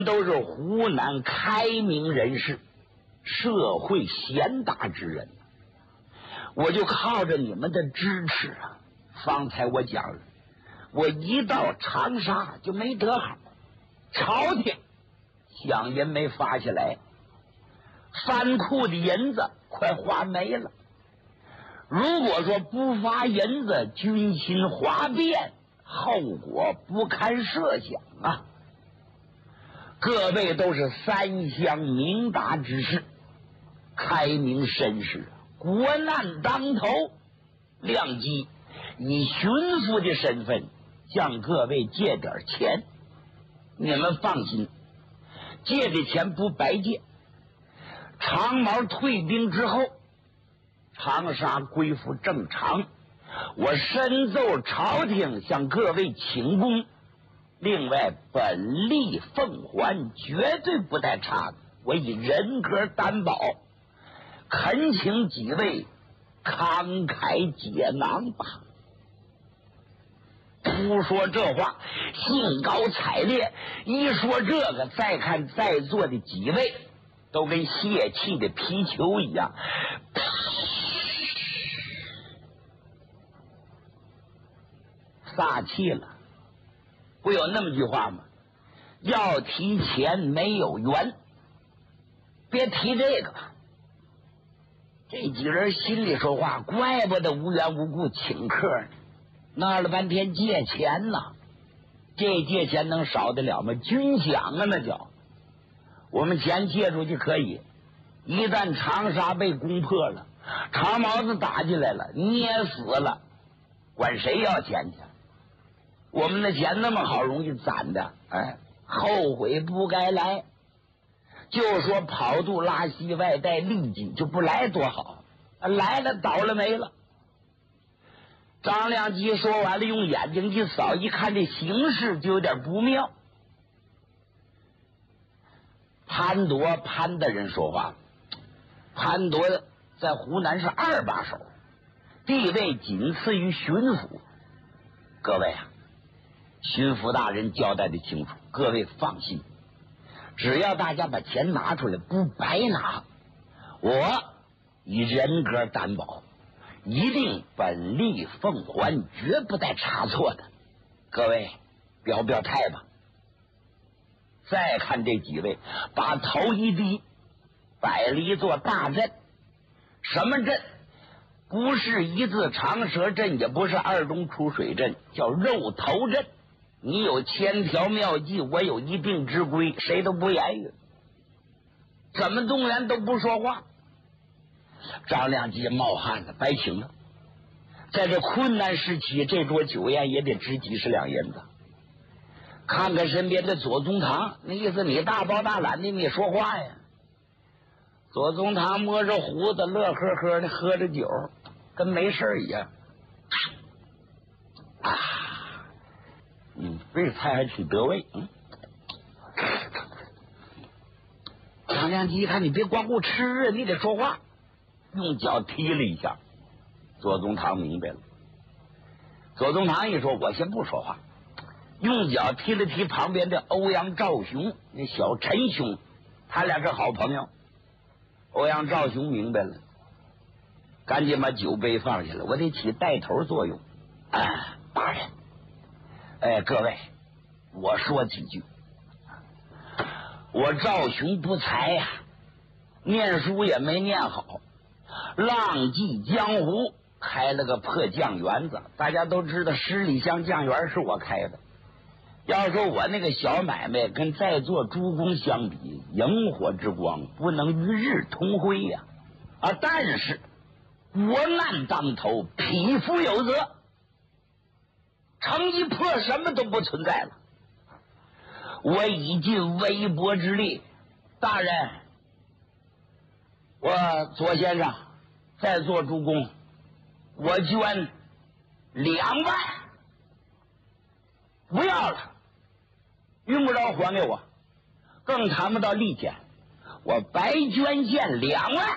都是湖南开明人士，社会贤达之人，我就靠着你们的支持啊。方才我讲了，我一到长沙就没得好，朝廷饷银没发下来，藩库的银子快花没了。如果说不发银子，军心哗变，后果不堪设想啊！各位都是三乡明达之士，开明绅士，国难当头，亮机以巡抚的身份向各位借点钱。你们放心，借的钱不白借。长毛退兵之后，长沙归复正常，我深奏朝廷向各位请功。另外，本利奉还，绝对不带差的。我以人格担保，恳请几位慷慨解囊吧。不说这话，兴高采烈。一说这个，再看在座的几位，都跟泄气的皮球一样，撒气了。不有那么句话吗？要提钱没有缘，别提这个吧。这几人心里说话，怪不得无缘无故请客呢，闹了半天借钱呢。这借钱能少得了吗？军饷啊，那叫我们钱借出去可以，一旦长沙被攻破了，长毛子打进来了，捏死了，管谁要钱去？我们的钱那么好容易攒的，哎，后悔不该来。就说跑肚拉稀外带利己，就不来多好，来了倒了霉了。张良基说完了，用眼睛一扫，一看这形势就有点不妙。潘铎潘大人说话，潘铎在湖南是二把手，地位仅次于巡抚。各位啊，巡抚大人交代的清楚，各位放心，只要大家把钱拿出来，不白拿。我以人格担保，一定本利奉还，绝不带差错的。各位表表态吧。再看这几位，把头一低，摆了一座大阵。什么阵？不是一字长蛇阵，也不是二中出水阵，叫肉头阵。你有千条妙计，我有一定之规，谁都不言语，怎么动员都不说话。张良基冒汗了，白请了。在这困难时期，这桌酒宴也得值几十两银子。看看身边的左宗棠，那意思你大包大揽的，你说话呀。左宗棠摸着胡子，乐呵呵的喝着酒，跟没事一样。这菜还挺得味。张良基一看，你别光顾吃啊，你得说话。用脚踢了一下，左宗棠明白了。左宗棠一说，我先不说话，用脚踢了踢旁边的欧阳兆雄，那小陈兄，他俩是好朋友。欧阳兆雄明白了，赶紧把酒杯放下来，我得起带头作用。大人，各位，我说几句。我赵雄不才呀，念书也没念好，浪迹江湖，开了个破酱园子。大家都知道十里香酱园是我开的。要说我那个小买卖跟在座诸公相比，萤火之光不能与日同辉呀。但是国难当头，匹夫有责，城一破，什么都不存在了。我已尽微薄之力。大人，我左先生，在座诸公，我捐2万，不要了，用不着还给我，更谈不到利钱，我白捐献2万。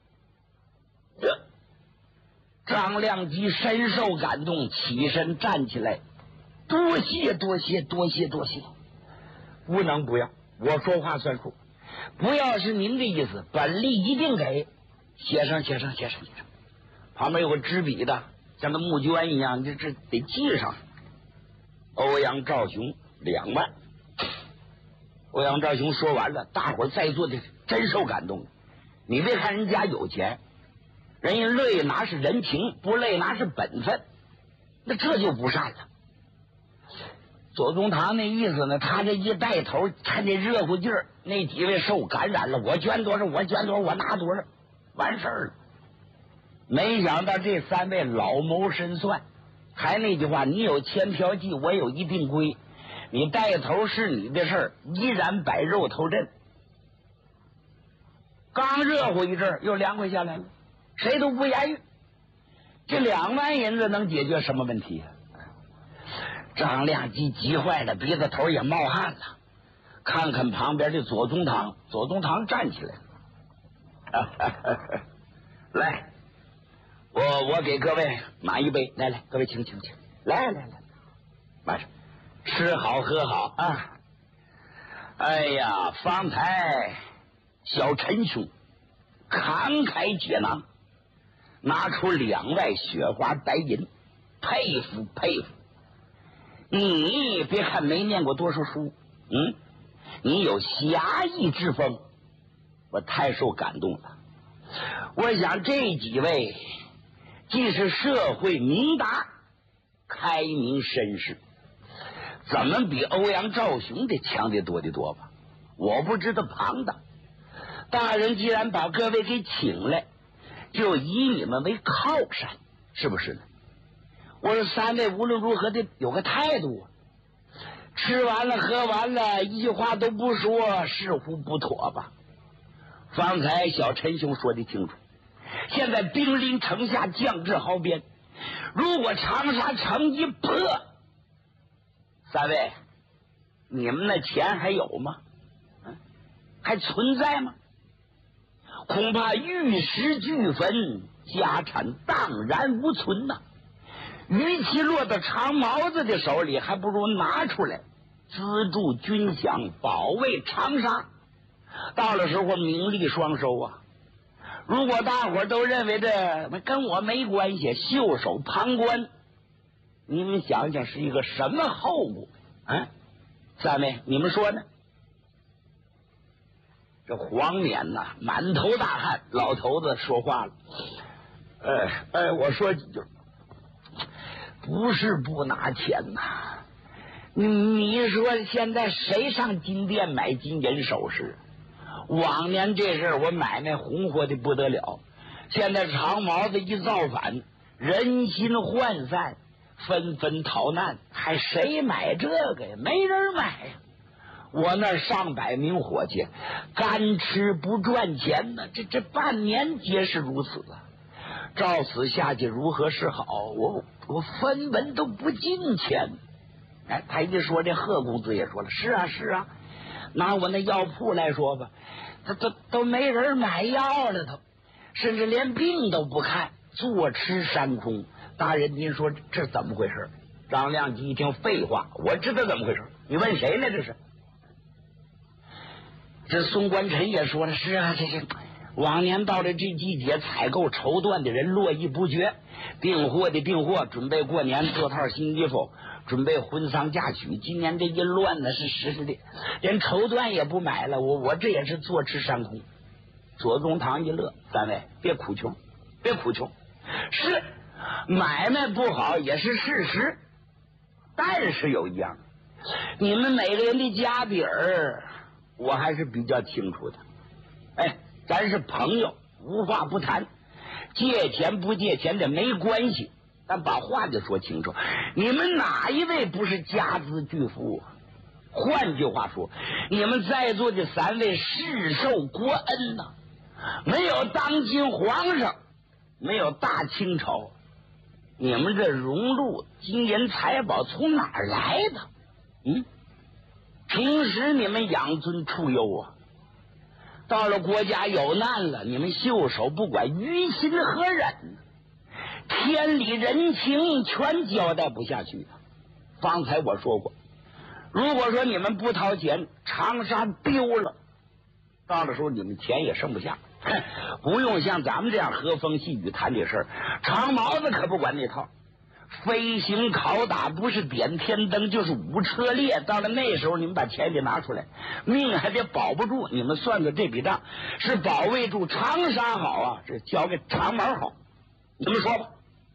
张良基深受感动，起身站起来，多谢多谢多谢多谢，不能不要， 我说话算数。不要是您的意思，本利一定给。写上。旁边有个执笔的，像那募捐一样，这得记上。欧阳兆雄2万。欧阳兆雄说完了，大伙在座的真受感动。你别看人家有钱，人家乐意拿是人情，不乐意拿是本分，那这就不善了。左宗棠那意思呢，他这一带头，看这热乎劲儿，那几位受感染了，我捐多少，我拿多少，完事儿了。没想到这3位老谋深算，还那句话，你有千瓢计，我有一定规。你带头是你的事儿，依然摆肉头阵。刚热乎一阵儿，又凉快下来了，谁都不言语。这2万银子能解决什么问题啊？张亮基急坏了，鼻子头也冒汗了。看看旁边的左宗棠，左宗棠站起来了，来，我给各位满一杯，来，各位请，来，马上吃好喝好啊！哎呀，方才小陈兄慷慨解囊，拿出2万雪花白银，佩服。你别看没念过多少书，你有侠义之风，我太受感动了。我想这几位既是社会明达、开明绅士，怎么比欧阳兆雄的强得多得多吧？我不知道旁的大人既然把各位给请来，就以你们为靠山，是不是呢？我说3位无论如何得有个态度啊！吃完了喝完了，一句话都不说，似乎不妥吧？方才小陈兄说的清楚，现在兵临城下，将至壕边，如果长沙城一破，3位，你们那钱还有吗？还存在吗？恐怕玉石俱焚，家产荡然无存呐！与其落到长毛子的手里，还不如拿出来资助军饷，保卫长沙。到了时候名利双收啊！如果大伙都认为这跟我没关系，袖手旁观，你们想想是一个什么后果啊？3位，你们说呢？这黄冕呐，满头大汗，老头子说话了。我说几句，不是不拿钱呐。你说现在谁上金店买金银首饰？往年这事儿我买卖红火的不得了，现在长毛子一造反，人心涣散，纷纷逃难，还谁买这个呀？没人买呀！我那上百名伙计干吃不赚钱呢，这半年皆是如此啊！照此下去如何是好？我分文都不进钱。哎，他一说，这贺公子也说了，是啊，拿我那药铺来说吧，都没人买药了，都甚至连病都不看，坐吃山空。大人您说这怎么回事？张亮基一听，废话，我知道怎么回事，你问谁呢？这宋官臣也说了，是啊，这往年到了这季节，采购绸缎的人络绎不绝，订货的订货，准备过年做套新衣服，准备婚丧嫁娶。今年这一乱呢，是实的，连绸缎也不买了。我这也是坐吃山空。左宗棠一乐，3位别苦穷，是买卖不好也是事实，但是有一样，你们每个人的家底儿我还是比较清楚的。哎，咱是朋友，无话不谈，借钱不借钱的没关系，咱把话就说清楚。你们哪一位不是家资巨富啊？换句话说，你们在座的3位世受国恩呐，没有当今皇上，没有大清朝，你们这荣禄金银财宝从哪儿来的？平时你们养尊处优啊，到了国家有难了，你们袖手不管，于心何忍？天理人情全交代不下去。方才我说过， 如果说你们不掏钱，长沙丢了，到的时候你们钱也剩不下。不用像咱们这样和风细雨谈这事儿，长毛子可不管那套。飞行拷打不是点天灯就是五车裂，到了那时候你们把钱得拿出来，命还得保不住。你们算算这笔账，是保卫住长沙好啊，是交给长毛好？你们说吧。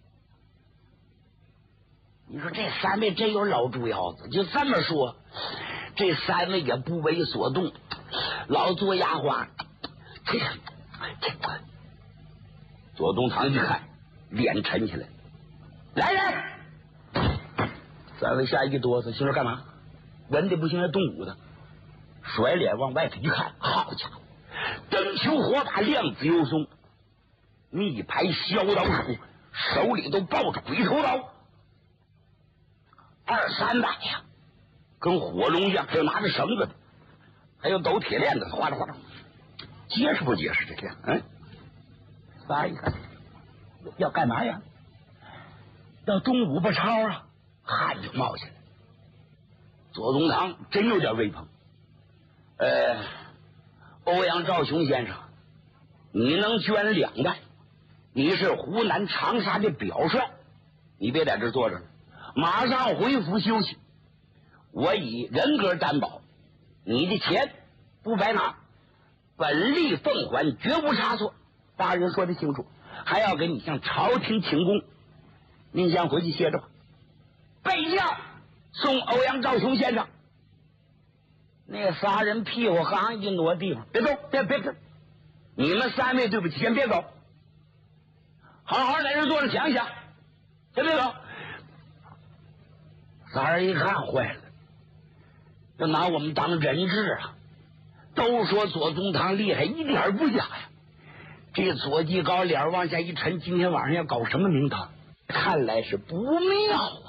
你说这三位真有老猪腰子，就这么说，这三位也不为所动，老做牙花。这左宗棠一看，脸沉起来。来人！三位下一哆嗦，心说干嘛？文的不行，还动武的。甩脸往外头一看，好家伙，灯球火把，亮子又松，一排削刀手，手里都抱着鬼头刀，2、3把呀，跟火龙一样，还有拿着绳子的，还有抖铁链子，哗啦哗啦，结实不结实？这样，仨一看，要干嘛呀？要中午不抄啊，汗就冒起来。左宗棠真有点威风。欧阳兆雄先生，你能捐2万，你是湖南长沙的表率，你别在这坐着了，马上回府休息。我以人格担保，你的钱不白拿，本利奉还，绝无差错。大人说的清楚，还要给你向朝廷请功。您先回去歇着吧。备驾送欧阳兆雄先生。那仨人屁股行一挪地方，别动，别，你们3位对不起，先别走，好好在这坐着想一想，先别走。仨人一看坏了，就拿我们当人质啊！都说左宗棠厉害，一点不假呀。这左继高脸往下一沉，今天晚上要搞什么名堂？看来是不妙啊。